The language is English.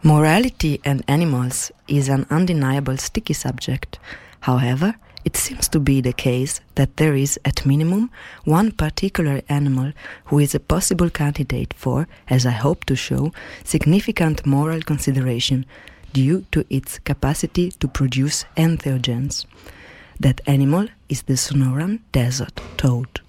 Morality and animals is an undeniable sticky subject. However, it seems to be the case that there is, at minimum, one particular animal who is a possible candidate for, as I hope to show, significant moral consideration due to its capacity to produce entheogens. That animal is the Sonoran desert toad.